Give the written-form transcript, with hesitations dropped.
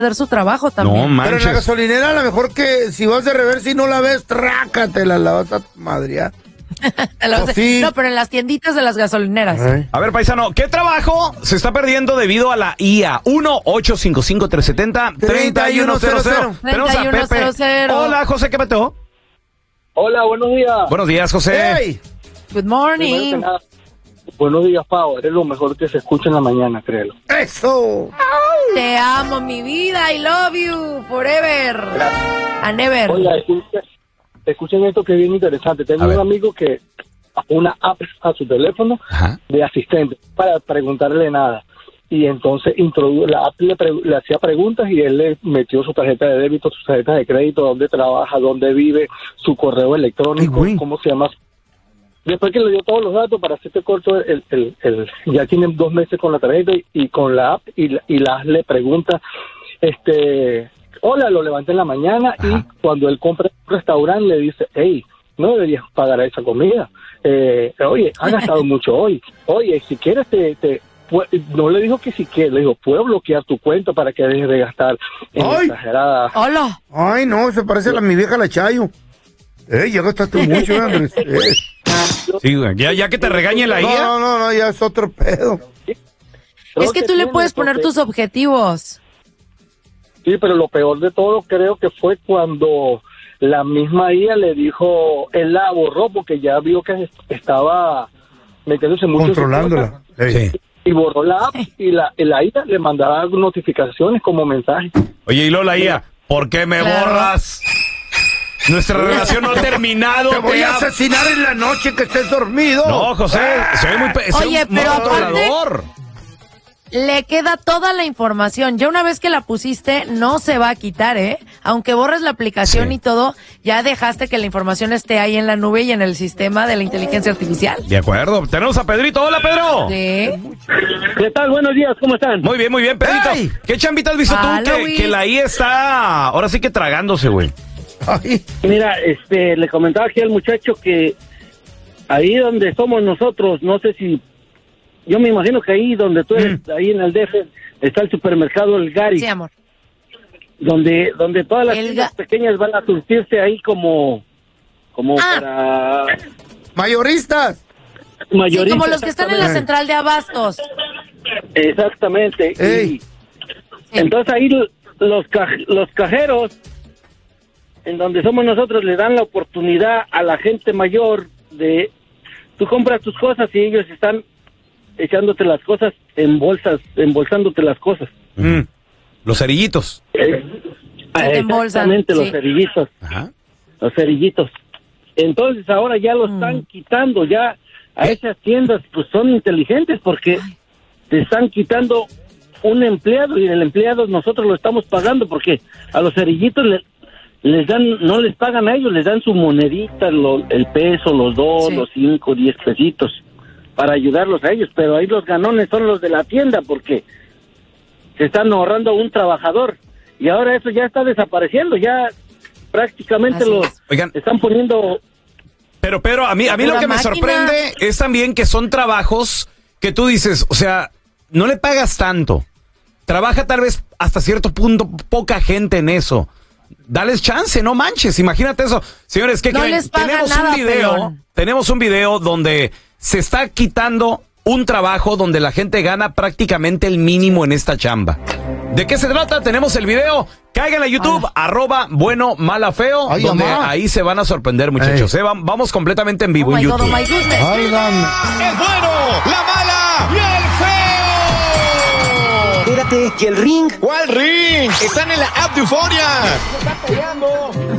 hacer su trabajo también. No manches. Pero en la gasolinera a lo mejor que si vas de reversa y no la ves, trácatela, la vas a madrear. Sí. No, pero en las tienditas de las gasolineras. A ver, paisano, ¿qué trabajo se está perdiendo debido a la IA? 1-855-370-3100. Tenemos a Pepe. 3100. Hola, José, ¿qué peteo? Hola, buenos días. Buenos días, José. Hey. Good Primero morning. que nada, buenos días, Pau. Eres lo mejor que se escucha en la mañana, créelo. Eso. Te amo, mi vida. I love you forever. And never. Oiga, escuchen esto que es bien interesante. Tengo A un ver. amigo que una app a su teléfono Ajá. de asistente para preguntarle nada. Y entonces la app le hacía preguntas y él le metió su tarjeta de débito, su tarjeta de crédito, dónde trabaja, dónde vive, su correo electrónico, Ay, güey. cómo se llama. Después que le dio todos los datos, para hacerte corto, ya tienen 2 meses con la tarjeta y con la app y le pregunta, hola, lo levanta en la mañana. Ajá. Y cuando él compra en un restaurante le dice, hey, no deberías pagar esa comida. Oye, has gastado mucho hoy. Oye, si quieres no le dijo que si quieres, le dijo, puedo bloquear tu cuenta para que dejes de gastar en Ay. exageradas. Hola. Ay, no, se parece a mi vieja la Chayo. Ya gastaste mucho, Andrés. Sí, güey. Ya que te regañe la IA. No, ya es otro pedo. Es que tú le puedes poner tus objetivos. Sí, pero lo peor de todo creo que fue cuando la misma IA le dijo, él la borró porque ya vio que estaba metiéndose mucho en su Controlándola. cuenta. Ey. Sí. Y borró la app y la IA le mandaba notificaciones como mensaje. Oye, y Lola IA, ¿por qué me Claro. borras? Nuestra relación no ha terminado. Te voy a amo. asesinar en la noche que estés dormido. No, José, soy muy Oye, pero aparte- controlador. Le queda toda la información. Ya una vez que la pusiste, no se va a quitar, ¿eh? Aunque borres la aplicación Sí. y todo, ya dejaste que la información esté ahí en la nube y en el sistema de la inteligencia artificial. De acuerdo. Tenemos a Pedrito. Hola, Pedro. Sí. ¿Qué tal? Buenos días, ¿cómo están? Muy bien, Pedrito. ¡Ey! ¿Qué chambita has visto tú Hola, que Luis. la IA está ahora sí que tragándose, güey? Ay, Mira, le comentaba aquí al muchacho que ahí donde somos nosotros, no sé si, yo me imagino que ahí donde tú eres, ahí en el DF, está el supermercado El Gary, Sí, amor. donde todas las El tiendas Ga- pequeñas van a surtirse ahí como para mayoristas. Sí, mayoristas. como los que están en la central de abastos. Exactamente. Ey. Y entonces ahí los cajeros, en donde somos nosotros, le dan la oportunidad a la gente mayor de, tú compras tus cosas y ellos están echándote las cosas en bolsas, embolsándote las cosas. Los cerillitos. te embolsan, Exactamente, sí. los cerillitos. Ajá. Los cerillitos. Entonces ahora ya lo están quitando, ya a esas tiendas pues son inteligentes porque te están quitando un empleado y el empleado nosotros lo estamos pagando porque a los cerillitos les dan, no les pagan a ellos, les dan su monedita, el peso, los 2, Sí. los 5, 10 pesitos para ayudarlos a ellos, pero ahí los ganones son los de la tienda porque se están ahorrando a un trabajador y ahora eso ya está desapareciendo, ya prácticamente Así lo es. Oigan, están poniendo. pero a mí lo Pura que me máquina. sorprende es también que son trabajos que tú dices, o sea, no le pagas tanto. Trabaja tal vez hasta cierto punto poca gente en eso. Dales chance, no manches, imagínate eso. Señores, ¿qué No creen? les pagan nada, pelón. Tenemos un video donde se está quitando un trabajo donde la gente gana prácticamente el mínimo en esta chamba. ¿De qué se trata? Tenemos el video. Caigan a YouTube, @bueno-mala-feo, Ay, donde mamá. ahí se van a sorprender, muchachos. Vamos completamente en Oh vivo en my God, YouTube. oh my goodness. Ay, dame. El bueno, la mala y el feo. Espérate, ¿que el ring? ¿Cuál ring? Están en la app de Euforia.